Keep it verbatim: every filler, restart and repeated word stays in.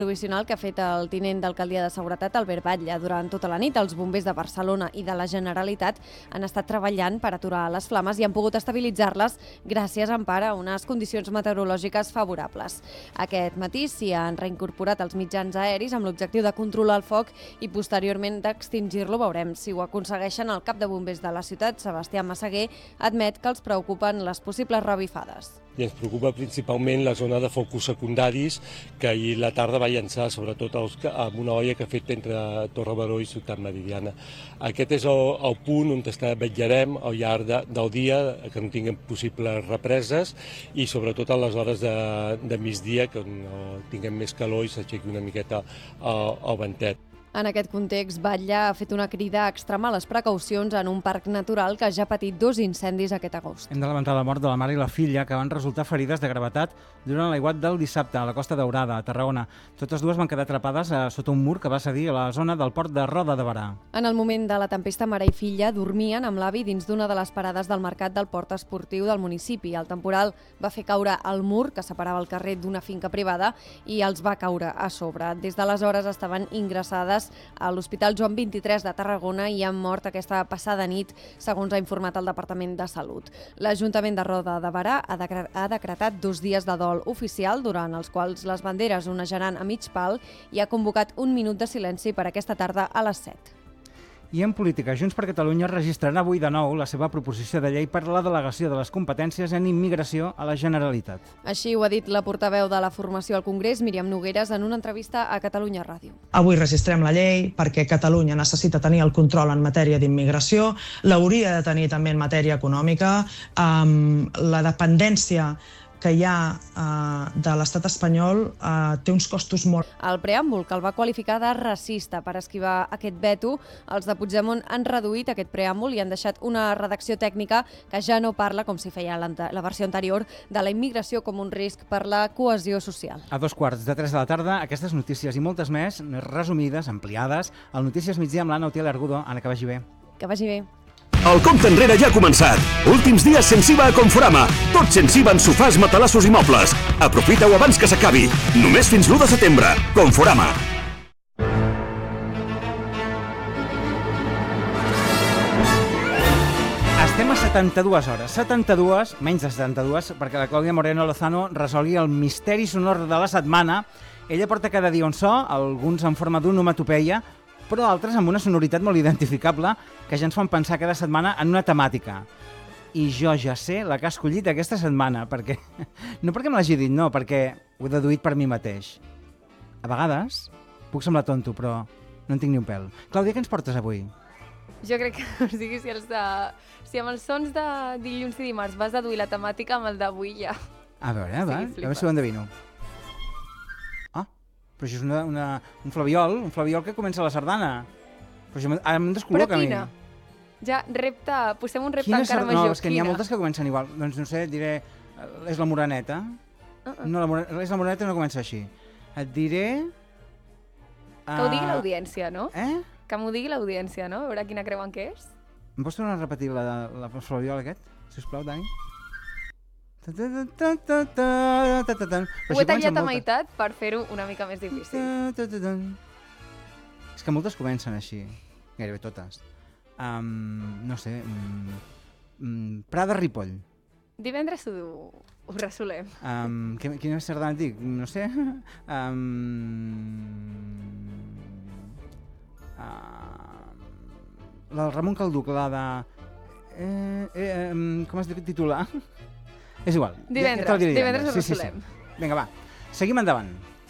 provisional que ha fet el tinent d'alcaldia de Seguretat, Albert Batlle. Durant tota la nit, els bombers de Barcelona i de la Generalitat han estat treballant per aturar les flames i han pogut estabilitzar-les gràcies, en part, a unes condicions meteorològiques favorables. Aquest matí s'hi han reincorporat els mitjans aeris amb l'objectiu de controlar el foc i posteriorment d'extingir-lo. Veurem si ho aconsegueixen. El cap de bombers de la ciutat, Sebastià Massaguer, admet que els preocupen les possibles revifades. I ens preocupa principalment la zona de focus secundaris que ahir la tarda va llançar, sobretot amb una olla que ha fet entre Torre Baró i Ciutat Meridiana. Aquest és el, el punt on vetllarem al llarg de, del dia, que no tinguem possibles represes i sobretot a les hores de, de migdia, que no tinguem més calor i s'aixequi una miqueta el, el ventet. En aquest context, Batlle ha fet una crida a extremar les precaucions en un parc natural que ja ha patit dos incendis aquest agost. Hem de lamentar la mort de la mare i la filla, que van resultar ferides de gravetat durant l'aiguat del dissabte a la Costa Daurada, a Tarragona. Totes dues van quedar atrapades a, sota un mur que va cedir a la zona del port de Roda de Berà. En el moment de la tempesta, mare i filla dormien amb l'avi dins d'una de les parades del mercat del port esportiu del municipi. El temporal va fer caure el mur que separava el carrer d'una finca privada i els va caure a sobre. Des d'aleshores estaven ingressades a l'Hospital Joan vint-i-tres de Tarragona i han mort aquesta passada nit, segons ha informat el Departament de Salut. L'Ajuntament de Roda de Berà ha decretat dos dies de dol oficial, durant els quals les banderes onejaran a mig pal, i ha convocat un minut de silenci per aquesta tarda a les set. I en política, Junts per Catalunya registrarà avui de nou la seva proposició de llei per a la delegació de les competències en immigració a la Generalitat. Així ho ha dit la portaveu de la formació al Congrés, Míriam Nogueres, en una entrevista a Catalunya Ràdio. Avui registrem la llei perquè Catalunya necessita tenir el control en matèria d'immigració, l'hauria de tenir també en matèria econòmica, amb la dependència que hi ha eh, de l'estat espanyol eh, té uns costos molt... El preàmbul, que el va qualificar de racista per esquivar aquest veto, els de Puigdemont han reduït aquest preàmbul i han deixat una redacció tècnica que ja no parla, com si feia la versió anterior, de la immigració com un risc per la cohesió social. A dos quarts de tres de la tarda, aquestes notícies i moltes més, resumides, ampliades, al Notícies Migdia amb l'Anna Utiel Argudo. Anna, que vagi bé. Que vagi bé. El compte enrere ja ha començat. Últims dies sense I V A a Conforama. Tot sense I V A en sofàs, matalassos i mobles. Aprofita-ho abans que s'acabi. Només fins l'u de setembre. Conforama. Estem a setanta-dues hores. setanta-dues, menys de setanta-dues, perquè la Clàudia Moreno Lozano resolgui el misteri sonor de la setmana. Ella porta cada dia un so, alguns en forma d'onomatopeia, però altres amb una sonoritat molt identificable que ja ens fan pensar cada setmana en una temàtica. I jo ja sé la que ha escollit aquesta setmana, perquè no perquè me l'hagi dit, no, perquè ho he deduït per mi mateix. A vegades puc semblar tonto, però no en tinc ni un pèl. Clàudia, què ens portes avui? Jo crec que, o sigui, si, els de, si amb els sons de dilluns i dimarts vas deduir la temàtica, amb el d'avui ja... A veure, sí, va, a veure si ho endevino. Però això és una, una, un flabiol, un flabiol que comença la sardana. Però això ara em descol·loca a mi. Però quina? Ja, repte, posem un repte quina encara sard... major. No, és que n'hi ha moltes que comencen igual. Doncs no sé, diré... És la Moreneta. Uh -uh. No, la Moreneta, és la Moreneta no comença així. Et diré... Uh... Que ho digui l'audiència, no? Eh? Que m'ho digui l'audiència, no? A veure quina creuen que és. Em pots tornar a repetir la, la, el flabiol aquest? Sisplau, Dani. Ho he tallat a meitat per fer-ho una mica més difícil. És que moltes comencen així, gairebé totes. Um, no sé, um, Prada Ripoll. Divendres ho, ho resolem. Um, quina sardana et dic? No sé. Um, uh, la del Ramon Calduc, la de... Eh, eh, um, com es titula? És igual. Divendres, ja, ja divendres ho sí, resolem. Sí, sí. Vinga, va. Seguim endavant.